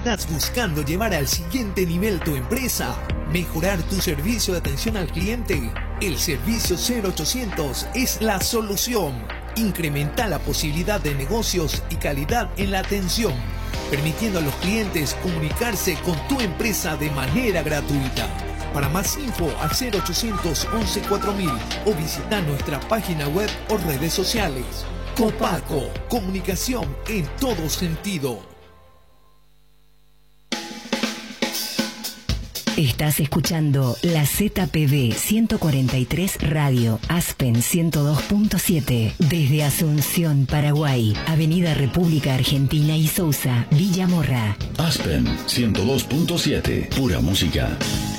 ¿Estás buscando llevar al siguiente nivel tu empresa? ¿Mejorar tu servicio de atención al cliente? El servicio 0800 es la solución. Incrementa la posibilidad de negocios y calidad en la atención, permitiendo a los clientes comunicarse con tu empresa de manera gratuita. Para más info al 0800 11 4000 o visita nuestra página web o redes sociales. Copaco, comunicación en todo sentido. Estás escuchando la ZPB 143 Radio, Aspen 102.7, desde Asunción, Paraguay, Avenida República Argentina y Sousa, Villa Morra. Aspen 102.7, pura música.